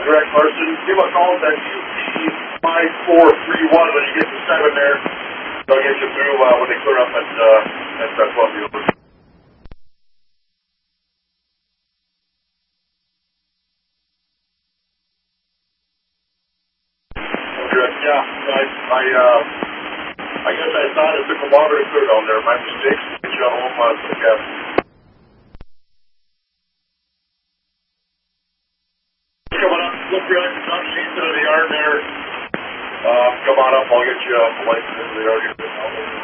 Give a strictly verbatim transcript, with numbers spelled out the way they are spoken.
direct Larson. Give a call at U P five four three one when you get to seven there. They'll get you through uh, when they clear up at, uh, at uh, Columbia. Good. Yeah, I, I, uh, I guess I thought it took a longer to clear down there. My mistake. Get you home. Uh, so, yeah. Coming up, look behind the top sheets into the yard there. Uh, come on up, I'll get you a license into the yard.